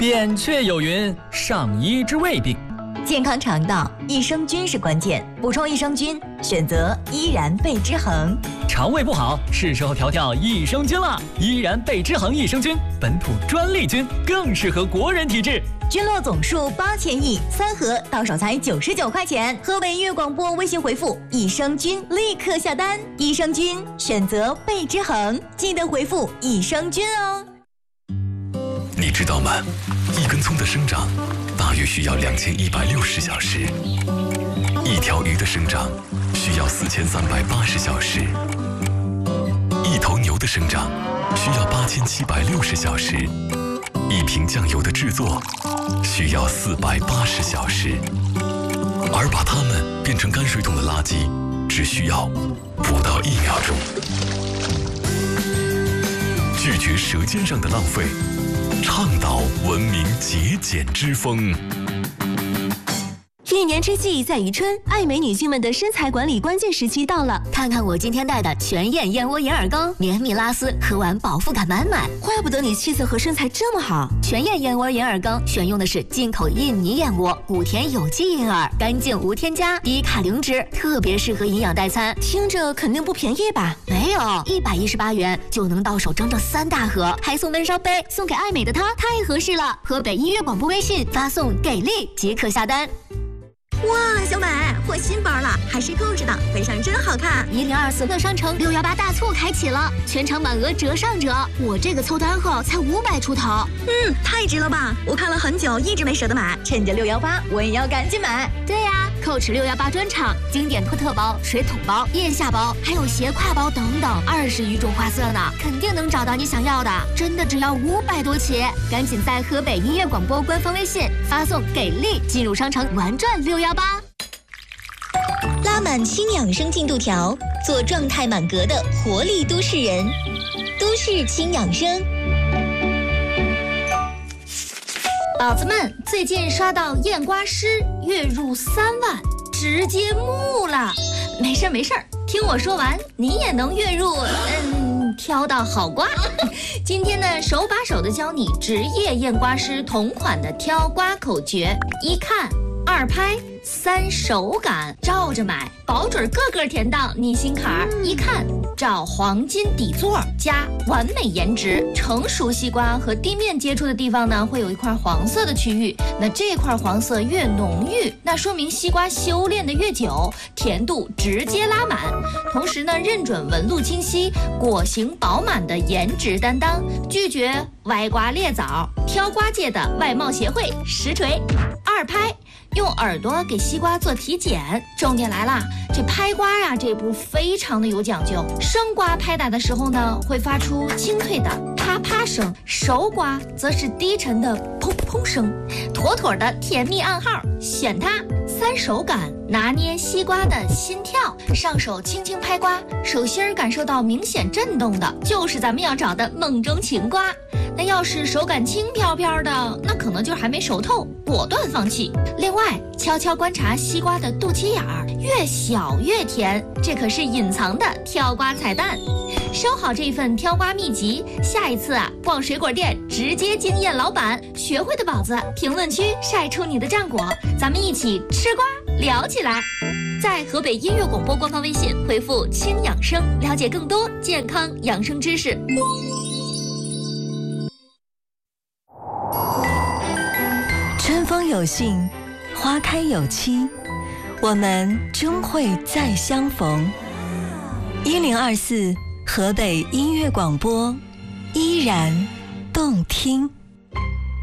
扁鹊有云：上医之未病。 健康肠道，益生菌是关键，补充益生菌，选择依然贝之恒。 肠胃不好，是时候调调益生菌了。依然贝之恒益生菌，本土专利菌，更适合国人体质。 菌落总数8000亿，3盒到手才99块钱。河北音乐广播微信回复益生菌，立刻下单。益生菌选择贝之恒，记得回复益生菌哦。 你知道吗？一根葱的生长大约需要2160小时，一条鱼的生长需要4380小时，一头牛的生长需要8760小时，一瓶酱油的制作需要480小时，而把它们变成泔水桶的垃圾只需要不到1秒钟。拒绝舌尖上的浪费，倡导文明节俭之风。 一年之计在于春，爱美女性们的身材管理关键时期到了。看看我今天带的全燕燕窝眼耳膏，绵密拉丝，喝完饱腹感满满。 怪不得你气色和身材这么好。 全燕燕窝眼耳膏选用的是进口印尼燕窝，谷田有机银耳，干净无添加，低卡零脂，特别适合营养代餐。 听着肯定不便宜吧？ 没有，118元就能到手整整3大盒，还送闷烧杯，送给爱美的她，太合适了。河北音乐广播微信发送给力即可下单。 哇，小美，换新包了，还是购置的，背上真好看。 1024乐商城618大促开启了，全场满额折上折。我这个凑单后才500出头。 太值了吧！我看了很久，一直没舍得买， 趁着618，我也要赶紧买。 对呀，Coach 618专场，经典托特包、水桶包、腋下包，还有斜挎包等等，20余种花色呢，肯定能找到你想要的。真的只要500多起，赶紧在河北音乐广播官方微信发送给力，进入商城玩转618。 拉满轻养生进度条，做状态满格的活力都市人。都市轻养生。 宝子们，最近刷到验瓜师月入3万，直接木了。没事，听我说完，你也能月入挑到好瓜。今天呢，手把手的教你职业验瓜师同款的挑瓜口诀：1看，2拍，3手感，照着买，保准个个填到你心坎儿。1看，找黄金底座加完美颜值。成熟西瓜和地面接触的地方呢，会有一块黄色的区域，那这块黄色越浓郁，那说明西瓜修炼的越久，甜度直接拉满。同时呢，认准纹路清晰、果形饱满的颜值担当，拒绝歪瓜裂枣。挑瓜界的外貌协会实锤。2拍，用耳朵给西瓜做体检。重点来啦，这拍瓜呀，这步非常的有讲究。生瓜拍打的时候呢，会发出清脆的啪啪声，熟瓜则是低沉的砰砰声，妥妥的甜蜜暗号。选它，3手感，拿捏西瓜的心跳，上手轻轻拍瓜，手心儿感受到明显震动的，就是咱们要找的梦中情瓜。那要是手感轻飘飘的，那可能就还没熟透，果断放弃。另外，悄悄观察西瓜的肚脐眼儿，越小越甜，这可是隐藏的挑瓜彩蛋。收好这份挑瓜秘籍，下一次逛水果店直接惊艳老板。学会的宝子，评论区晒出你的战果，咱们一起吃瓜聊起来。在河北音乐广播官方微信回复轻养生，了解更多健康养生知识。 春风有信，花开有期，我们终会再相逢。1024河北音乐广播，依然动听。